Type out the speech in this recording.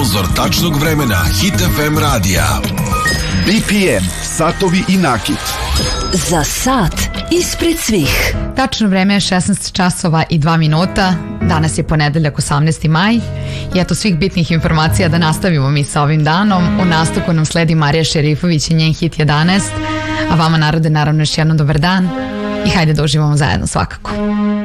Sponzor tačnog vremena Hit FM radija. BPM, satovi i nakit. Za sat ispred svih. Tačno vreme je 16 časova i 2 minuta. Danas je ponedeljak 18. maj. I eto svih bitnih informacija da nastavimo mi sa ovim danom. U nastavku nam sledi Marija Šerifović i njen hit 11. A vama narode naravno još jednom dobar dan. I hajde da uživamo zajedno svakako.